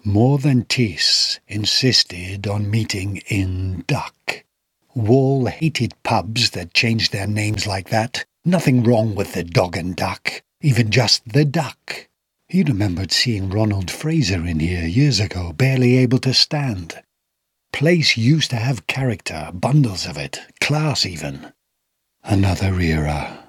More Than Tees insisted on meeting in Duck. Wall hated pubs that changed their names like that. Nothing wrong with the Dog and Duck, even just the Duck. He remembered seeing Ronald Fraser in here years ago, barely able to stand. Place used to have character, bundles of it, class even. Another era.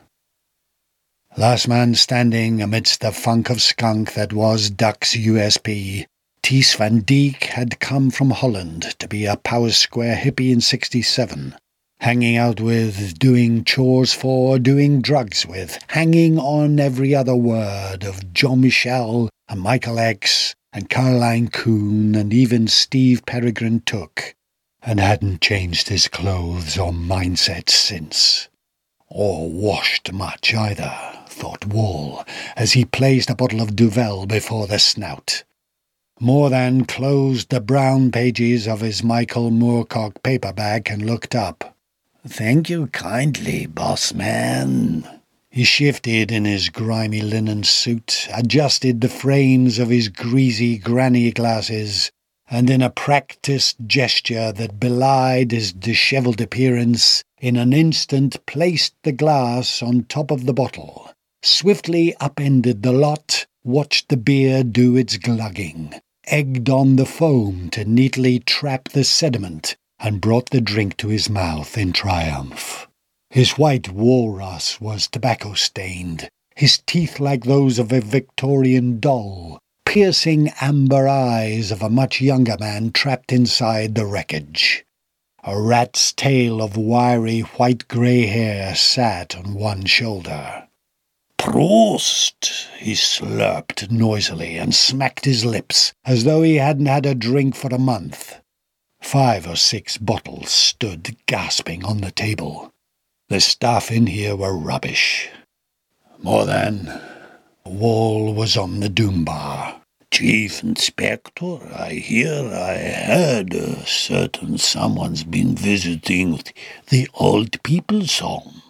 Last man standing amidst the funk of skunk that was Duck's USP. Ties van Dijk had come from Holland to be a Power Square hippie in '67. Hanging out with, doing chores for, doing drugs with, hanging on every other word of Jean-Michel and Michael X and Caroline Coon and even Steve Peregrine Took, and hadn't changed his clothes or mindset since. Or washed much either, thought Wall, as he placed a bottle of Duvel before the snout. More Than closed the brown pages of his Michael Moorcock paperback and looked up. "Thank you kindly, boss man." He shifted in his grimy linen suit, adjusted the frames of his greasy granny glasses, and in a practised gesture that belied his dishevelled appearance, in an instant placed the glass on top of the bottle, swiftly upended the lot, watched the beer do its glugging, egged on the foam to neatly trap the sediment, and brought the drink to his mouth in triumph. His white walrus was tobacco-stained, his teeth like those of a Victorian doll, piercing amber eyes of a much younger man trapped inside the wreckage. A rat's tail of wiry white-grey hair sat on one shoulder. "Prost!" he slurped noisily and smacked his lips as though he hadn't had a drink for a month. 5 or 6 bottles stood gasping on the table. The stuff in here were rubbish. More Than. Wall was on the doom bar. "Chief Inspector, I heard certain someone's been visiting the old people's home.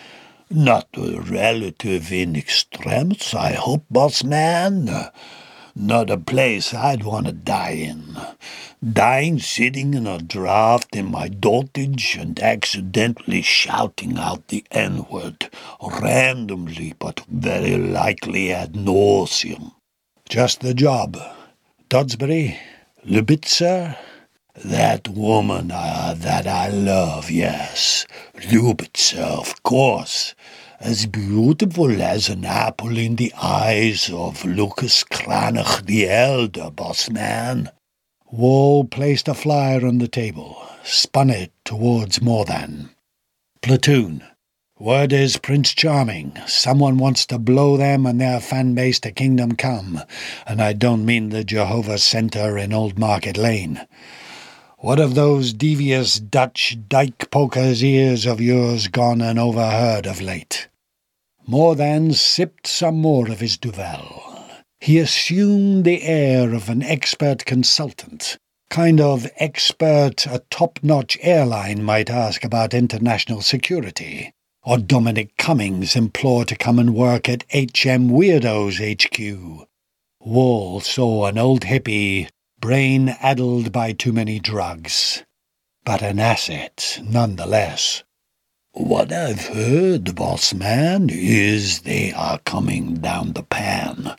Not a relative in extremis, I hope, boss man. Not a place I'd want to die in. Dying sitting in a draft in my dotage and accidentally shouting out the N-word, randomly but very likely ad nauseum. Just the job. Dodsbury? Lubitzer? That woman that I love, yes. Lubitzer, of course. As beautiful as an apple in the eyes of Lucas Cranach the Elder, boss man." Wall placed a flyer on the table, spun it towards More Than. "Platoon. Word is Prince Charming. Someone wants to blow them and their fan base to Kingdom Come, and I don't mean the Jehovah's Centre in Old Market Lane. What have those devious Dutch dyke poker's ears of yours gone and overheard of late?" More Than sipped some more of his Duvel. He assumed the air of an expert consultant, kind of expert a top-notch airline might ask about international security, or Dominic Cummings implored to come and work at HM Weirdos HQ. Wall saw an old hippie, brain-addled by too many drugs, but an asset nonetheless. "What I've heard, boss man, is they are coming down the pan.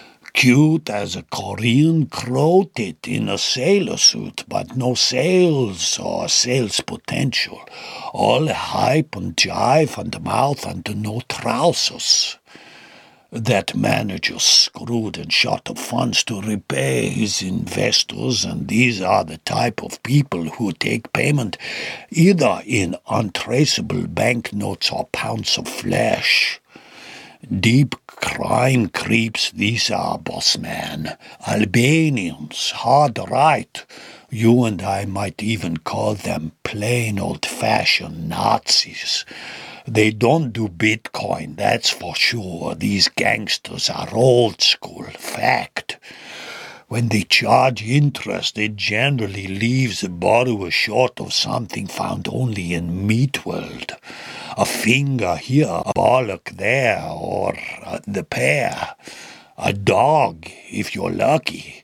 Cute as a Korean crow tit in a sailor suit, but no sales or sales potential. All hype and jive and mouth and no trousers. That manager screwed and shot the funds to repay his investors, and these are the type of people who take payment either in untraceable banknotes or pounds of flesh. Deep crime creeps these are, boss man. Albanians, hard right. You and I might even call them plain old-fashioned Nazis. They don't do Bitcoin, that's for sure. These gangsters are old school, fact. When they charge interest, it generally leaves the borrower short of something found only in Meat World. A finger here, a bollock there, or the pair. A dog, if you're lucky.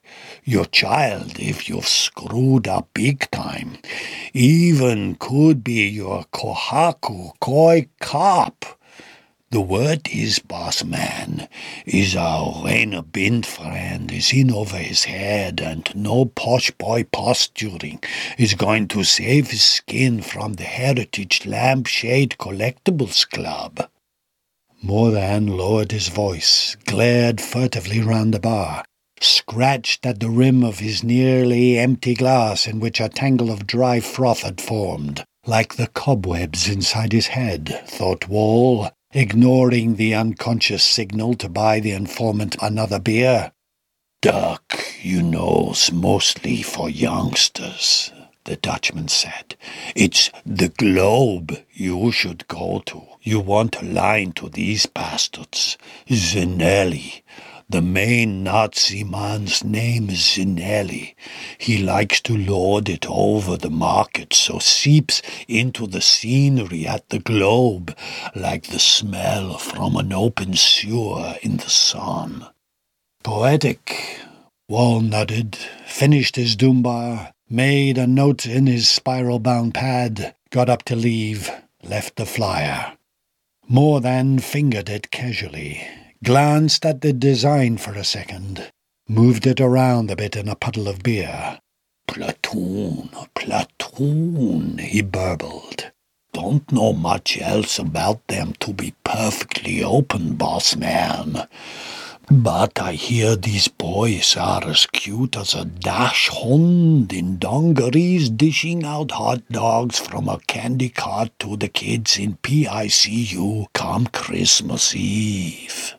Your child, if you've screwed up big time, even could be your kohaku koi cop. The word is, boss man, is our Rainer Bind friend is in over his head, and no posh boy posturing is going to save his skin from the Heritage Lampshade Collectibles Club. Mordan lowered his voice, glared furtively round the bar, scratched at the rim of his nearly empty glass in which a tangle of dry froth had formed, like the cobwebs inside his head, thought Wall, ignoring the unconscious signal to buy the informant another beer. Duck, you know's mostly for youngsters, the Dutchman said. It's the Globe you should go to. You want a line to these bastards. Zinelli. The main Nazi man's name is Zinelli. He likes to lord it over the market, so seeps into the scenery at the Globe like the smell from an open sewer in the sun. Poetic. Wall nodded, finished his Doombar, made a note in his spiral-bound pad, got up to leave, left the flyer. Mordan fingered it casually, glanced at the design for a second, moved it around a bit in a puddle of beer. Platoon, he burbled. Don't know much else about them, to be perfectly open, boss man. But I hear these boys are as cute as a dash hund in dungarees dishing out hot dogs from a candy cart to the kids in PICU come Christmas Eve.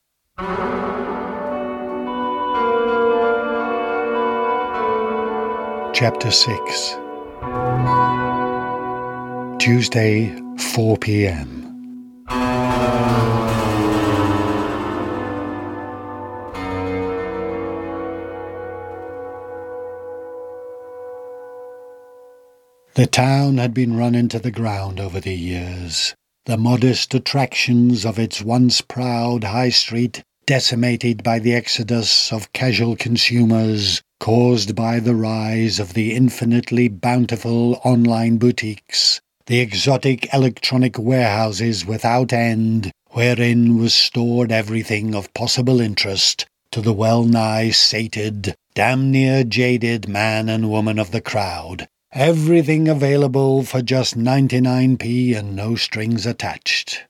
Chapter 6. Tuesday, 4 p.m. The town had been run into the ground over the years, the modest attractions of its once proud high street decimated by the exodus of casual consumers caused by the rise of the infinitely bountiful online boutiques, the exotic electronic warehouses without end, wherein was stored everything of possible interest to the well-nigh sated, damn near jaded man and woman of the crowd. Everything available for just 99p and no strings attached.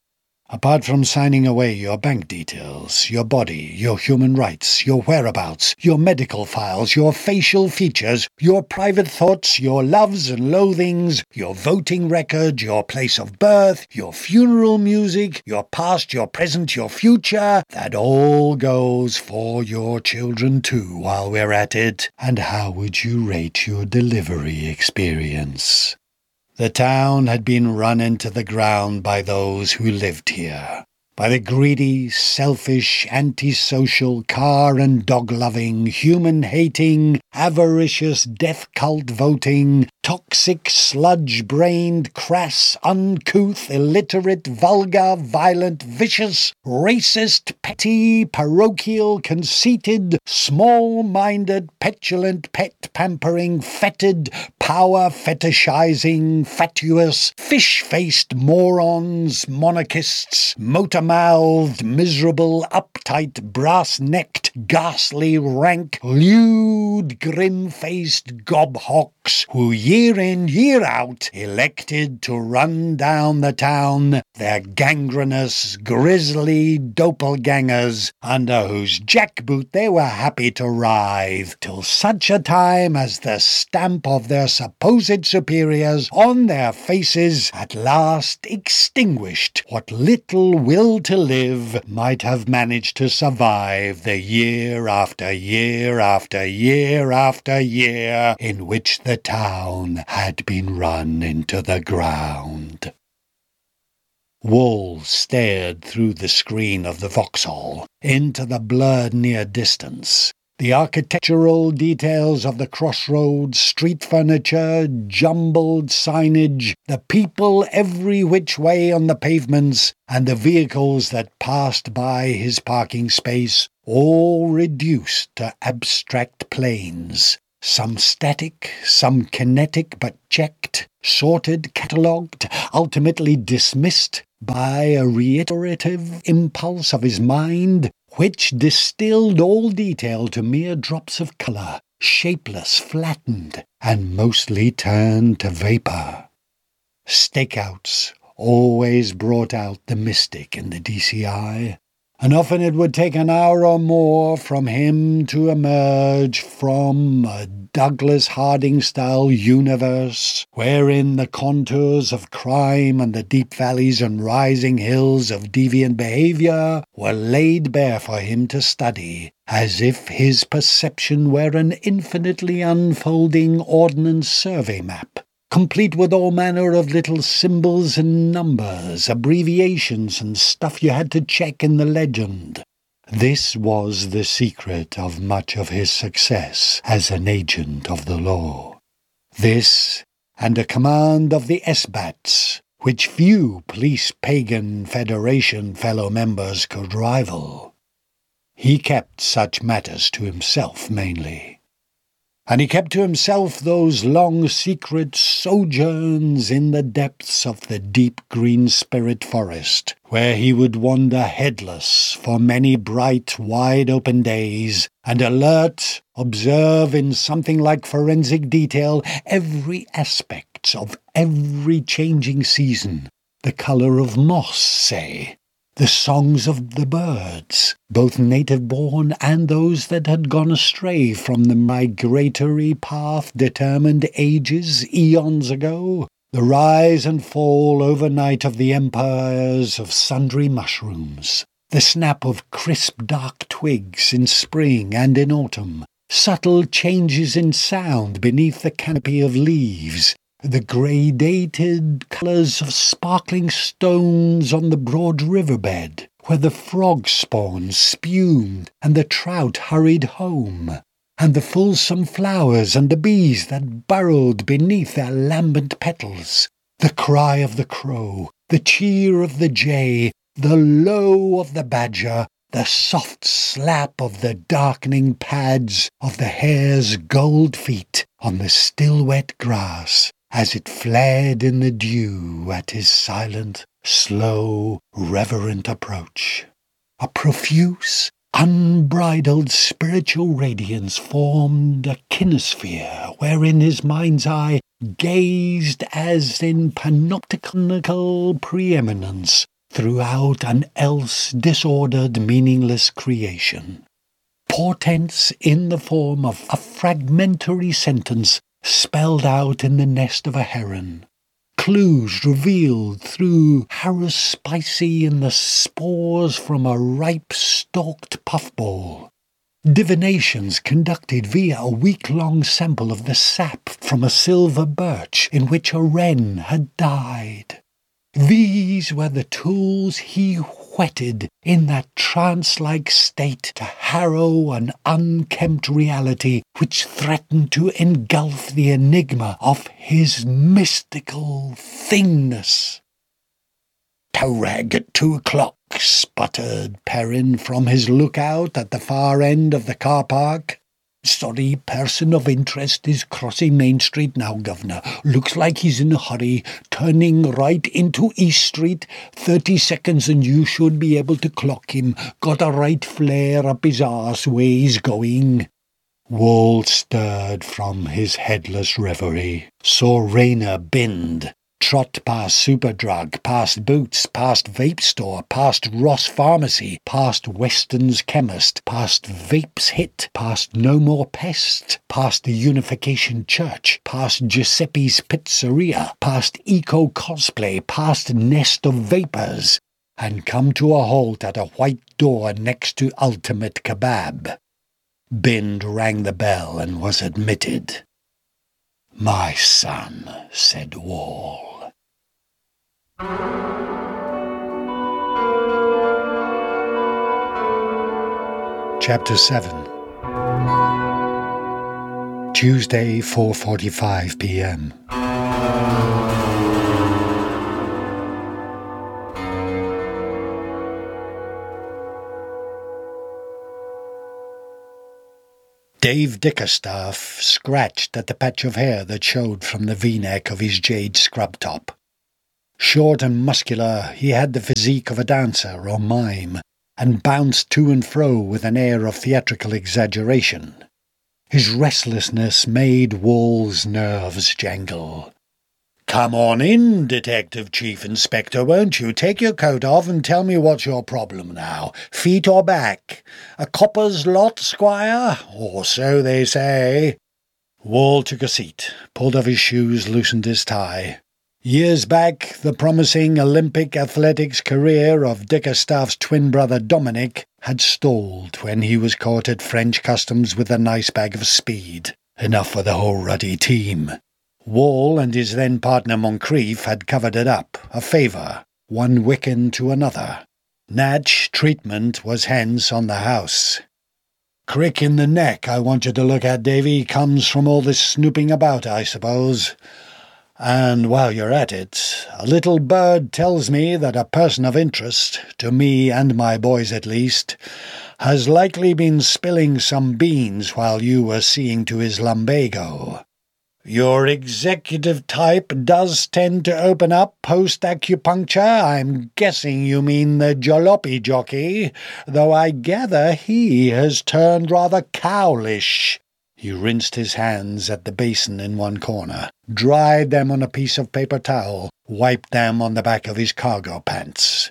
Apart from signing away your bank details, your body, your human rights, your whereabouts, your medical files, your facial features, your private thoughts, your loves and loathings, your voting record, your place of birth, your funeral music, your past, your present, your future, that all goes for your children too while we're at it. And how would you rate your delivery experience? The town had been run into the ground by those who lived here, by the greedy, selfish, antisocial, car and dog-loving, human-hating, avaricious, death-cult-voting, toxic, sludge-brained, crass, uncouth, illiterate, vulgar, violent, vicious, racist, petty, parochial, conceited, small-minded, petulant, pet-pampering, fetid, power-fetishizing, fatuous, fish-faced morons, monarchists, motor-mouthed, miserable, uptight, brass-necked, ghastly, rank, lewd, grim-faced gobhawks who year in, year out, elected to run down the town their gangrenous, grisly doppelgangers, under whose jackboot they were happy to writhe, till such a time as the stamp of their supposed superiors on their faces at last extinguished what little will to live might have managed to survive the year after year after year after year in which the town had been run into the ground. Wall stared through the screen of the Vauxhall into the blurred near distance. The architectural details of the crossroads, street furniture, jumbled signage, the people every which way on the pavements, and the vehicles that passed by his parking space, all reduced to abstract planes, some static, some kinetic, but checked, sorted, catalogued, ultimately dismissed by a reiterative impulse of his mind, which distilled all detail to mere drops of colour, shapeless, flattened, and mostly turned to vapour. Stakeouts always brought out the mystic in the DCI, and often it would take an hour or more from him to emerge from a Douglas Harding-style universe wherein the contours of crime and the deep valleys and rising hills of deviant behaviour were laid bare for him to study, as if his perception were an infinitely unfolding ordnance survey map, complete with all manner of little symbols and numbers, abbreviations and stuff you had to check in the legend. This was the secret of much of his success as an agent of the law. This, and a command of the SBATs, which few Police Pagan Federation fellow members could rival. He kept such matters to himself mainly. And he kept to himself those long secret sojourns in the depths of the deep green spirit forest, where he would wander headless for many bright, wide-open days, and alert, observe in something like forensic detail every aspect of every changing season, the colour of moss, say, the songs of the birds, both native-born and those that had gone astray from the migratory path determined ages, eons ago, the rise and fall overnight of the empires of sundry mushrooms, the snap of crisp dark twigs in spring and in autumn, subtle changes in sound beneath the canopy of leaves, the gradated colours of sparkling stones on the broad riverbed, where the frog spawns spumed and the trout hurried home, and the fulsome flowers and the bees that burrowed beneath their lambent petals, the cry of the crow, the cheer of the jay, the low of the badger, the soft slap of the darkening pads of the hare's gold feet on the still wet grass, as it fled in the dew at his silent, slow, reverent approach. A profuse, unbridled spiritual radiance formed a kinesphere wherein his mind's eye gazed as in panoptical preeminence throughout an else disordered, meaningless creation. Portents in the form of a fragmentary sentence spelled out in the nest of a heron, clues revealed through haruspicy in the spores from a ripe stalked puffball, divinations conducted via a week-long sample of the sap from a silver birch in which a wren had died. These were the tools he whetted in that trance-like state to harrow an unkempt reality which threatened to engulf the enigma of his mystical thingness. "Taurag at 2 o'clock, sputtered Perrin from his lookout at the far end of the car park. "Sorry, person of interest is crossing Main Street now, Governor. Looks like he's in a hurry, turning right into East Street. 30 seconds and you should be able to clock him. Got a right flare up his arse way he's going." Wall stirred from his headless reverie, saw Rayner Bind trot past Superdrug, past Boots, past Vape Store, past Ross Pharmacy, past Weston's Chemist, past Vape's Hit, past No More Pest, past the Unification Church, past Giuseppe's Pizzeria, past Eco Cosplay, past Nest of Vapors, and come to a halt at a white door next to Ultimate Kebab. Bind rang the bell and was admitted. "My son," said Wall. Chapter 7. Tuesday, 4:45 p.m. Dave Dickerstaff scratched at the patch of hair that showed from the V-neck of his jade scrub top. Short and muscular, he had the physique of a dancer or mime, and bounced to and fro with an air of theatrical exaggeration. His restlessness made Wall's nerves jangle. "Come on in, Detective Chief Inspector, won't you? Take your coat off and tell me what's your problem now. Feet or back? A copper's lot, Squire? Or so they say." Wall took a seat, pulled off his shoes, loosened his tie. Years back, the promising Olympic athletics career of Dickerstaff's twin brother Dominic had stalled when he was caught at French customs with a nice bag of speed, enough for the whole ruddy team. Wall and his then-partner Moncrief had covered it up, a favour, one Wiccan to another. Natch treatment was hence on the house. "Crick in the neck I want you to look at, Davy, comes from all this snooping about, I suppose. And while you're at it, a little bird tells me that a person of interest, to me and my boys at least, has likely been spilling some beans while you were seeing to his lumbago. Your executive type does tend to open up post-acupuncture. I'm guessing you mean the jalopy jockey, though I gather he has turned rather cowlish." He rinsed his hands at the basin in one corner, dried them on a piece of paper towel, wiped them on the back of his cargo pants.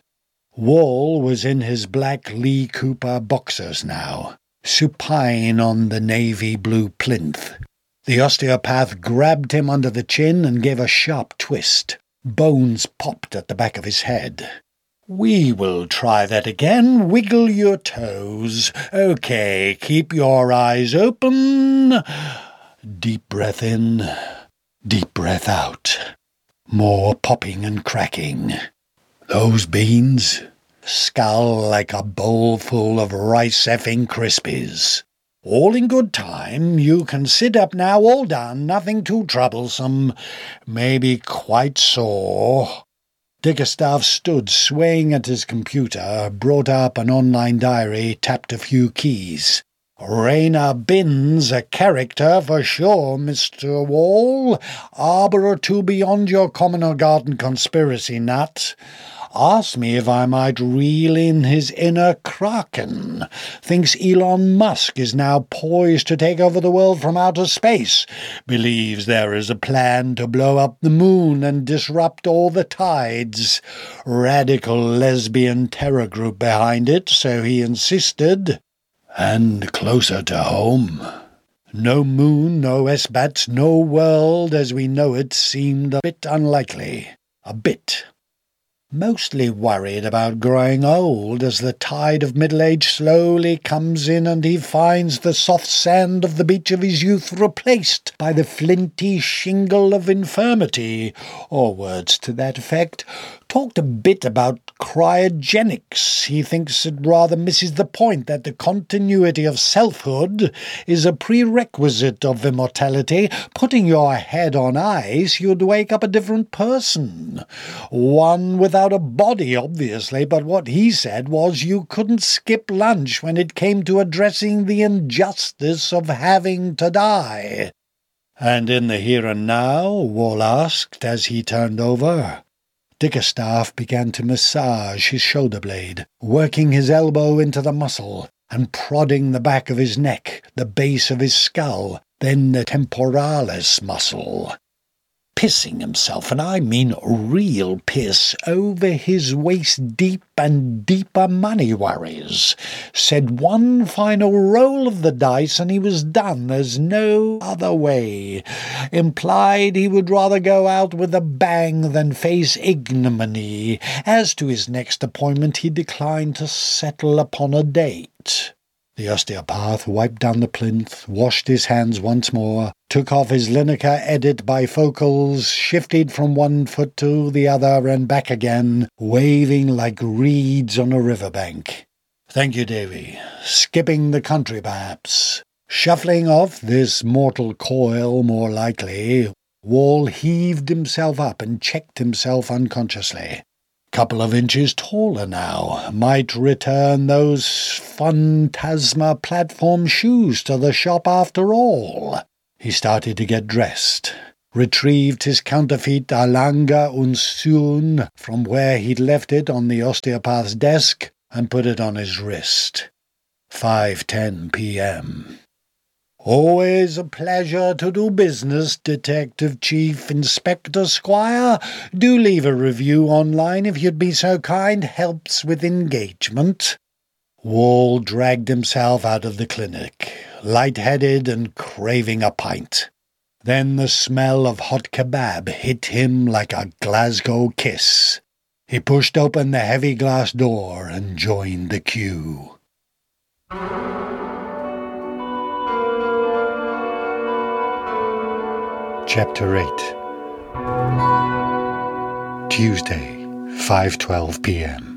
Wall was in his black Lee Cooper boxers now, supine on the navy blue plinth. The osteopath grabbed him under the chin and gave a sharp twist. Bones popped at the back of his head. "We will try that again. Wiggle your toes. OK, keep your eyes open. Deep breath in, deep breath out. More popping and cracking. Those beans? Scull like a bowl full of rice-effing Krispies. All in good time. You can sit up now, all done, nothing too troublesome. Maybe quite sore." Dickerstaff stood swaying at his computer, brought up an online diary, tapped a few keys. "Raina Binns, a character for sure, Mr. Wall. Arbor or two beyond your common or garden conspiracy nut. Asked me if I might reel in his inner kraken. Thinks Elon Musk is now poised to take over the world from outer space. Believes there is a plan to blow up the moon and disrupt all the tides. Radical lesbian terror group behind it, so he insisted. And closer to home. No moon, no S-bats, no world as we know it seemed a bit unlikely. A bit. Mostly worried about growing old as the tide of middle age slowly comes in and he finds the soft sand of the beach of his youth replaced by the flinty shingle of infirmity, or words to that effect. Talked a bit about cryogenics. He thinks it rather misses the point that the continuity of selfhood is a prerequisite of immortality. Putting your head on ice, you'd wake up a different person. One without a body, obviously, but what he said was you couldn't skip lunch when it came to addressing the injustice of having to die. "And in the here and now?" Wall asked as he turned over. Dickerstaff began to massage his shoulder blade, working his elbow into the muscle and prodding the back of his neck, the base of his skull, then the temporalis muscle. Pissing himself, and I mean real piss, over his waist-deep and deeper money worries. Said one final roll of the dice and he was done. There's no other way. Implied he would rather go out with a bang than face ignominy. As to his next appointment, he declined to settle upon a date. The osteopath wiped down the plinth, washed his hands once more, took off his Lineker Edit bifocals, shifted from one foot to the other and back again, waving like reeds on a riverbank. "Thank you, Davy. Skipping the country, perhaps." Shuffling off this mortal coil, more likely, Wall heaved himself up and checked himself unconsciously. Couple of inches taller now. Might return those Phantasma platform shoes to the shop after all. He started to get dressed, retrieved his counterfeit Alanga Unsun from where he'd left it on the osteopath's desk, and put it on his wrist. 5:10 p.m. "Always a pleasure to do business, Detective Chief Inspector Squire. Do leave a review online if you'd be so kind. Helps with engagement." Wall dragged himself out of the clinic, light-headed and craving a pint. Then the smell of hot kebab hit him like a Glasgow kiss. He pushed open the heavy glass door and joined the queue. Chapter 8. Tuesday, 5:12 p.m.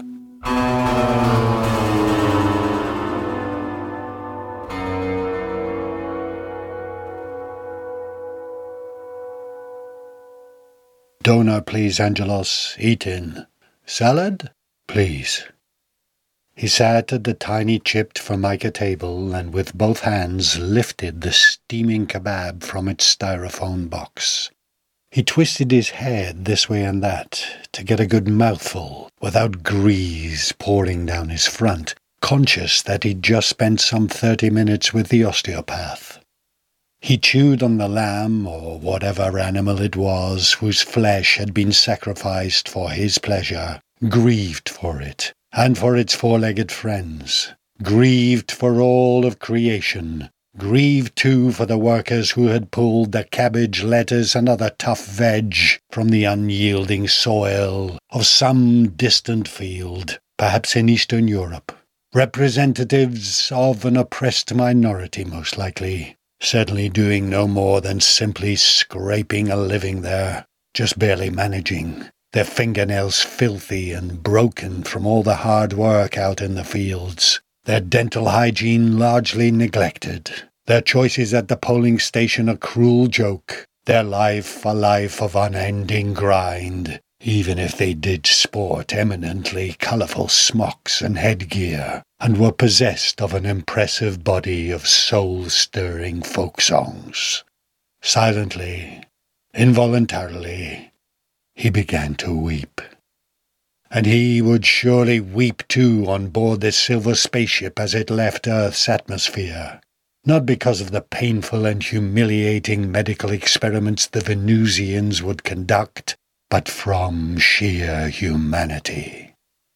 "Doner, please, Angelos. Eatin'. Salad? Please." He sat at the tiny chipped formica table and with both hands lifted the steaming kebab from its styrofoam box. He twisted his head this way and that to get a good mouthful without grease pouring down his front, conscious that he'd just spent some 30 minutes with the osteopath. He chewed on the lamb, or whatever animal it was, whose flesh had been sacrificed for his pleasure, grieved for it, and for its four-legged friends, grieved for all of creation, grieved too for the workers who had pulled the cabbage, lettuce, and other tough veg from the unyielding soil of some distant field, perhaps in Eastern Europe. Representatives of an oppressed minority, most likely, certainly doing no more than simply scraping a living there, just barely managing, their fingernails filthy and broken from all the hard work out in the fields, their dental hygiene largely neglected, their choices at the polling station a cruel joke, their life a life of unending grind, even if they did sport eminently colourful smocks and headgear, and were possessed of an impressive body of soul-stirring folk songs. Silently, involuntarily, he began to weep. And he would surely weep too on board this silver spaceship as it left Earth's atmosphere. Not because of the painful and humiliating medical experiments the Venusians would conduct, but from sheer humanity.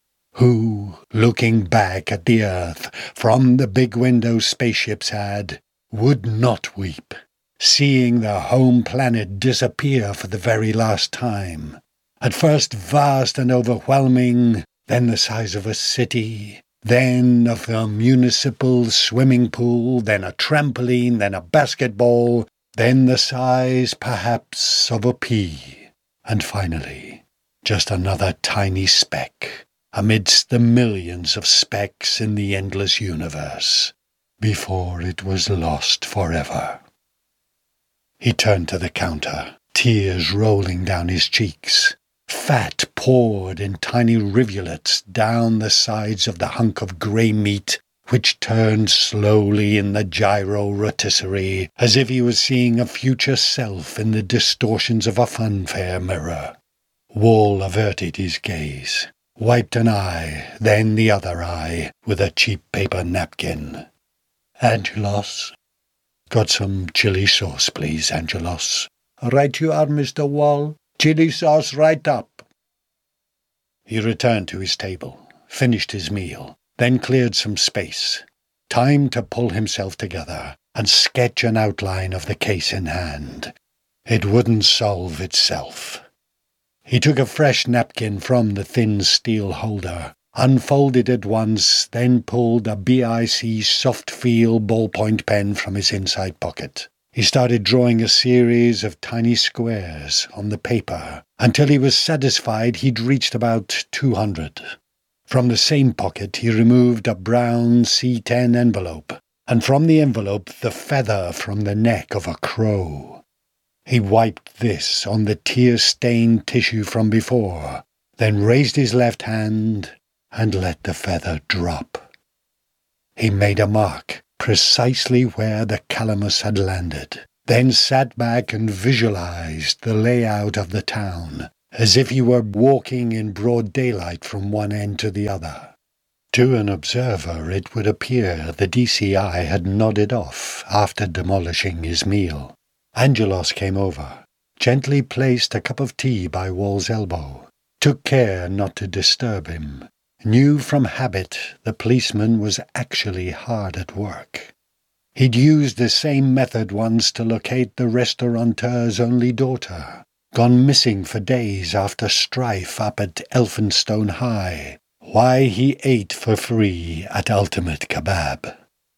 Who, looking back at the Earth from the big window spaceships had, would not weep, seeing their home planet disappear for the very last time. At first vast and overwhelming, then the size of a city, then of a municipal swimming pool, then a trampoline, then a basketball, then the size, perhaps, of a pea, and finally, just another tiny speck amidst the millions of specks in the endless universe, before it was lost forever. He turned to the counter, tears rolling down his cheeks. Fat poured in tiny rivulets down the sides of the hunk of grey meat, which turned slowly in the gyro rotisserie, as if he was seeing a future self in the distortions of a funfair mirror. Wall averted his gaze, wiped an eye, then the other eye, with a cheap paper napkin. "Angelos?" "Got some chili sauce, please, Angelos." "Right you are, Mr. Wall. Chili sauce right up." He returned to his table, finished his meal, then cleared some space. Time to pull himself together and sketch an outline of the case in hand. It wouldn't solve itself. He took a fresh napkin from the thin steel holder, unfolded it once, then pulled a BIC soft feel ballpoint pen from his inside pocket. He started drawing a series of tiny squares on the paper until he was satisfied he'd reached about 200. From the same pocket he removed a brown C10 envelope, and from the envelope the feather from the neck of a crow. He wiped this on the tear-stained tissue from before, then raised his left hand and let the feather drop. He made a mark precisely where the calamus had landed, then sat back and visualized the layout of the town, as if he were walking in broad daylight from one end to the other. To an observer, it would appear the DCI had nodded off after demolishing his meal. Angelos came over, gently placed a cup of tea by Wall's elbow, took care not to disturb him, knew from habit the policeman was actually hard at work. He'd used the same method once to locate the restaurateur's only daughter, gone missing for days after strife up at Elphinstone High, why he ate for free at Ultimate Kebab.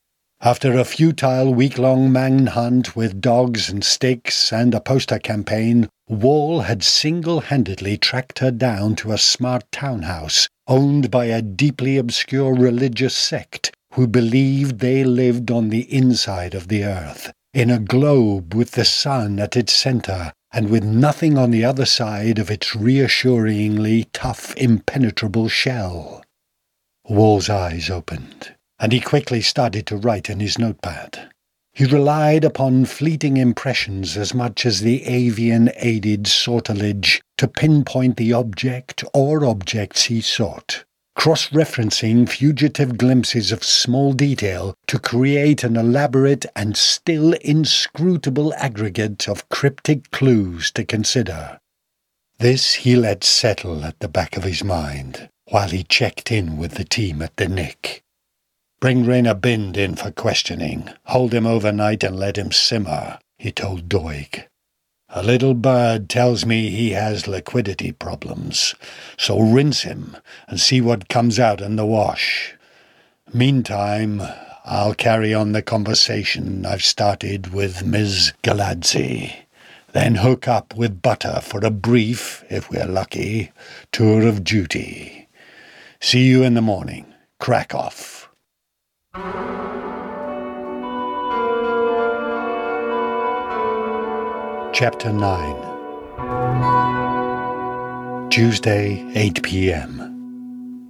After a futile week-long manhunt with dogs and sticks and a poster campaign, Wall had single-handedly tracked her down to a smart townhouse owned by a deeply obscure religious sect who believed they lived on the inside of the earth, in a globe with the sun at its center and with nothing on the other side of its reassuringly tough, impenetrable shell. Wall's eyes opened, and he quickly started to write in his notepad. He relied upon fleeting impressions as much as the avian-aided sortilege to pinpoint the object or objects he sought, cross-referencing fugitive glimpses of small detail to create an elaborate and still inscrutable aggregate of cryptic clues to consider. This he let settle at the back of his mind, while he checked in with the team at the Nick. "Bring Rayner Bind in for questioning. Hold him overnight and let him simmer," he told Doig. "A little bird tells me he has liquidity problems, so rinse him and see what comes out in the wash. Meantime, I'll carry on the conversation I've started with Ms. Galadze, then hook up with Butter for a brief, if we're lucky, tour of duty. See you in the morning. Crack off." Chapter 9. Tuesday, 8 p.m.